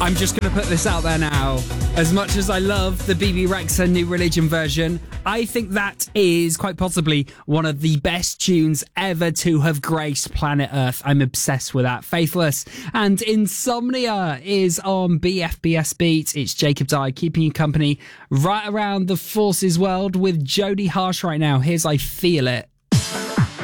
I'm just going to put this out there now. As much as I love the BB Rexa New Religion version, I think that is quite possibly one of the best tunes ever to have graced planet Earth. I'm obsessed with that. Faithless and Insomnia is on BFBS Beats. It's Jacob Dye keeping you company right around the Forces world with Jodie Harsh right now. Here's I Feel It.